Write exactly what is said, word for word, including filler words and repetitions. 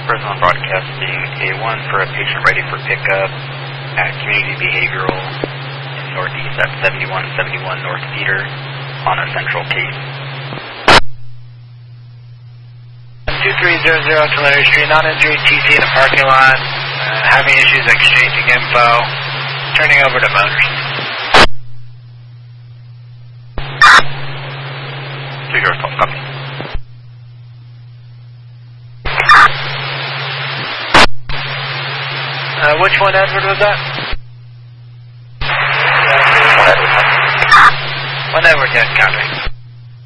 Person on broadcasting A one for a patient ready for pickup at Community Behavioral in Northeast at seventy-one seventy-one North Peter on a central case. two three zero zero Tulare Street, non-injury T C in the parking lot, uh, having issues exchanging info, turning over to motors. two zero twelve, copy. Uh, which one, Edward, was that? One Edward, yes, copy.